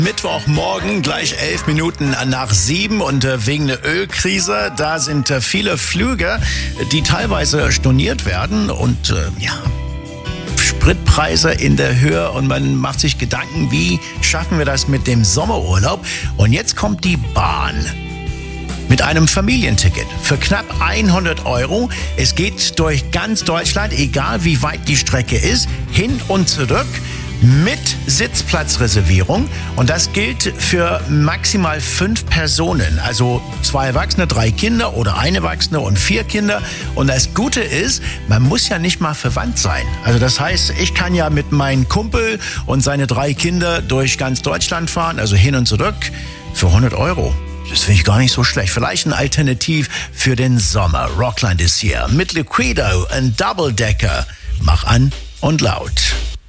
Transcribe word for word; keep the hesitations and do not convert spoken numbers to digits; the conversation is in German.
Mittwochmorgen, gleich elf Minuten nach sieben und äh, wegen der Ölkrise, da sind äh, viele Flüge, die teilweise storniert werden und äh, ja, Spritpreise in der Höhe und man macht sich Gedanken, wie schaffen wir das mit dem Sommerurlaub? Und jetzt kommt die Bahn mit einem Familienticket für knapp hundert Euro. Es geht durch ganz Deutschland, egal wie weit die Strecke ist, hin und zurück mit Sitzplatzreservierung. Und das gilt für maximal fünf Personen. Also zwei Erwachsene, drei Kinder oder ein Erwachsene und vier Kinder. Und das Gute ist, man muss ja nicht mal verwandt sein. Also das heißt, ich kann ja mit meinem Kumpel und seine drei Kinder durch ganz Deutschland fahren, also hin und zurück für hundert Euro. Das finde ich gar nicht so schlecht. Vielleicht ein Alternativ für den Sommer. Rockland ist hier mit Liquido, ein Double Decker. Mach an und laut.